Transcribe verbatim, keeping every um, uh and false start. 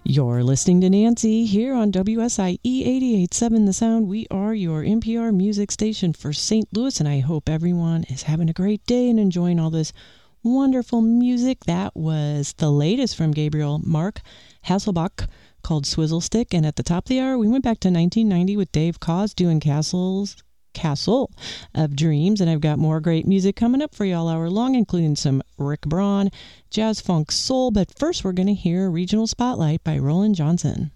You're listening to Nancy here on W S I E eighty-eight point seven The Sound. We are your N P R music station for Saint Louis, and I hope everyone is having a great day and enjoying all this wonderful music. That was the latest from Gabriel Mark Hasselbach called Swizzle Stick, and at the top of the hour we went back to nineteen ninety with Dave Koz doing Castles Castle of Dreams, and I've got more great music coming up for you all hour long, including some Rick Braun, jazz, funk, soul. But first we're going to hear Regional Spotlight by Roland Johnson.